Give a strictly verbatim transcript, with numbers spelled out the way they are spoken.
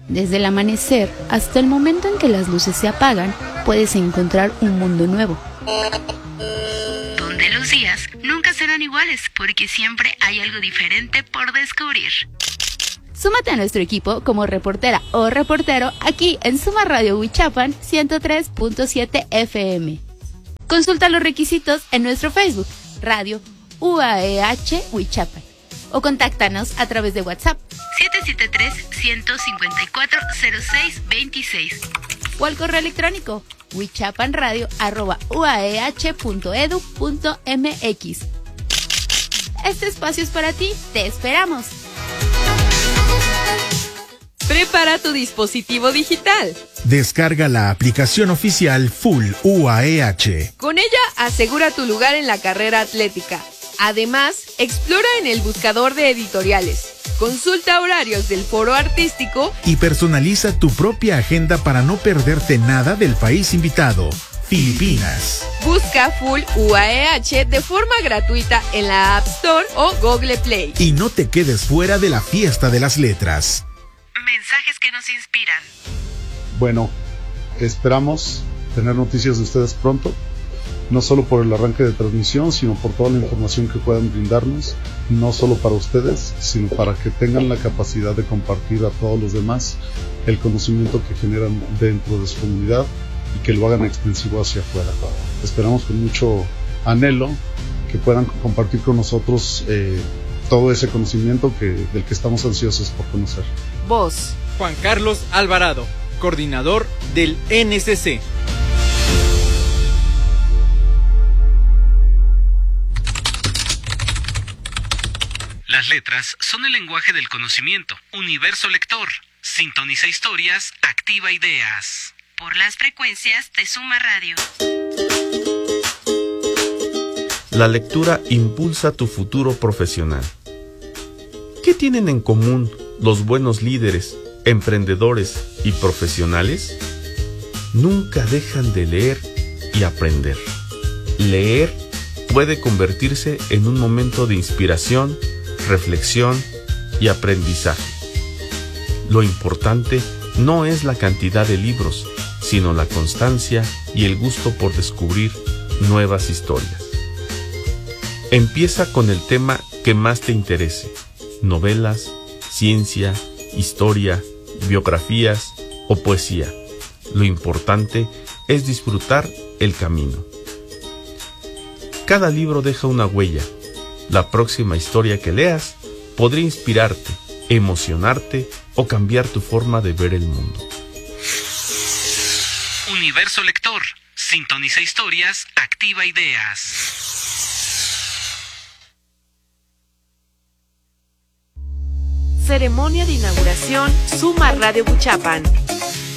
Desde el amanecer hasta el momento en que las luces se apagan, puedes encontrar un mundo nuevo. Donde los días nunca serán iguales, porque siempre hay algo diferente por descubrir. Súmate a nuestro equipo como reportera o reportero aquí en Suma Radio Huichapan ciento tres punto siete F M. Consulta los requisitos en nuestro Facebook, Radio U A E H Huichapan, o contáctanos a través de WhatsApp siete siete tres, uno cinco cuatro, cero seis dos seis o al correo electrónico huichapanradio arroba uaeh punto edu punto mx. Este espacio es para ti, te esperamos. Prepara tu dispositivo digital. Descarga la aplicación oficial Full U A E H. Con ella asegura tu lugar en la carrera atlética. Además, explora en el buscador de editoriales. Consulta horarios del foro artístico y personaliza tu propia agenda para no perderte nada del país invitado, Filipinas. Busca Full U A E H de forma gratuita en la App Store o Google Play. Y no te quedes fuera de la fiesta de las letras. Mensajes que nos inspiran. Bueno, esperamos tener noticias de ustedes pronto. No solo por el arranque de transmisión, sino por toda la información que puedan brindarnos, no solo para ustedes, sino para que tengan la capacidad de compartir a todos los demás el conocimiento que generan dentro de su comunidad y que lo hagan extensivo hacia afuera. Esperamos con mucho anhelo que puedan compartir con nosotros eh, todo ese conocimiento que, del que estamos ansiosos por conocer. Voz: Juan Carlos Alvarado, coordinador del N C C. Las letras son el lenguaje del conocimiento. Universo lector. Sintoniza historias, activa ideas. Por las frecuencias de Suma Radio. La lectura impulsa tu futuro profesional. ¿Qué tienen en común los buenos líderes, emprendedores y profesionales? Nunca dejan de leer y aprender. Leer puede convertirse en un momento de inspiración, reflexión y aprendizaje. Lo importante no es la cantidad de libros, sino la constancia y el gusto por descubrir nuevas historias. Empieza con el tema que más te interese: novelas, ciencia, historia, biografías o poesía. Lo importante es disfrutar el camino. Cada libro deja una huella. La próxima historia que leas podría inspirarte, emocionarte o cambiar tu forma de ver el mundo. Universo lector. Sintoniza historias, activa ideas. Ceremonia de inauguración Suma Radio Huichapan.